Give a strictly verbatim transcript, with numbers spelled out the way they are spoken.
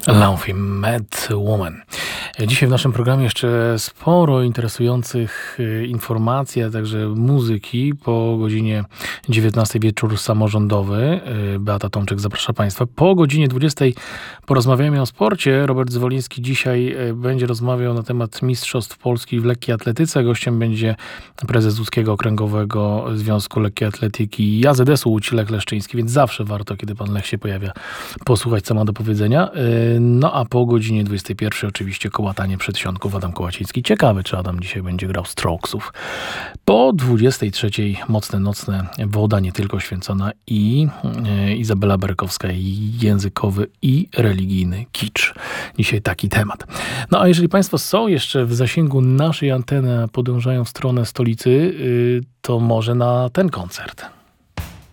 Laufey, Mad Woman. Dzisiaj w naszym programie jeszcze sporo interesujących informacji, a także muzyki. Po godzinie dziewiętnastej wieczór samorządowy. Beata Tomczyk zaprasza Państwa. Po godzinie dwudziestej porozmawiamy o sporcie. Robert Zwoliński dzisiaj będzie rozmawiał na temat Mistrzostw Polski w lekkiej atletyce. Gościem będzie prezes Łódzkiego Okręgowego Związku Lekkiej Atletyki i A Z S-u Łódź, Lech Leszczyński, więc zawsze warto, kiedy pan Lech się pojawia, posłuchać, co ma do powiedzenia. No a po godzinie dwudziestej pierwszej oczywiście kołatanie przedsionków, Adam Kołaciński. Ciekawe, czy Adam dzisiaj będzie grał Strokesów. Po dwudziestej trzeciej mocne, nocne woda, nie tylko święcona, i e, Izabela Berkowska, i językowy i religijny kicz. Dzisiaj taki temat. No a jeżeli Państwo są jeszcze w zasięgu naszej anteny, podążają w stronę stolicy, y, to może na ten koncert.